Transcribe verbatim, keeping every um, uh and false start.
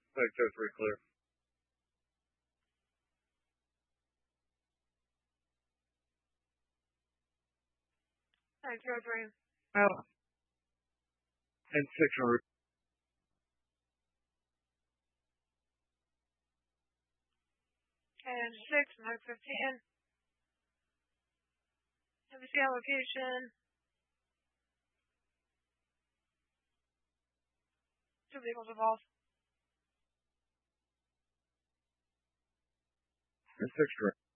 Flight two three clear. Flight two three. Out. And six on route. And six, Mike fifteen. Have a see location. Two vehicles involved. And six direct.